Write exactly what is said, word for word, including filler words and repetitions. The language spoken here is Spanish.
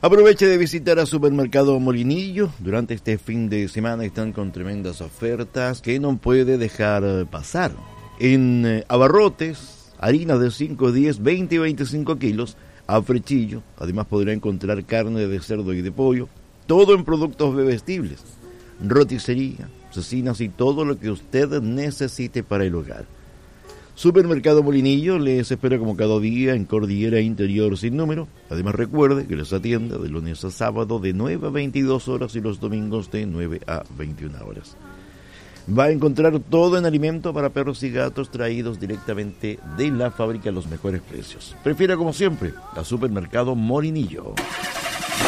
Aproveche de visitar a Supermercado Molinillo. Durante este fin de semana están con tremendas ofertas que no puede dejar pasar. En eh, abarrotes, harina de cinco, diez, veinte y veinticinco kilos, a frechillo. Además podrá encontrar carne de cerdo y de pollo. Todo en productos bebestibles. Roticería, cecinas y todo lo que usted necesite para el hogar. Supermercado Molinillo les espera como cada día en Cordillera Interior sin número. Además recuerde que les atiende de lunes a sábado de nueve a veintidós horas y los domingos de nueve a veintiuna horas. Va a encontrar todo en alimento para perros y gatos traídos directamente de la fábrica a los mejores precios. Prefiera como siempre a Supermercado Molinillo.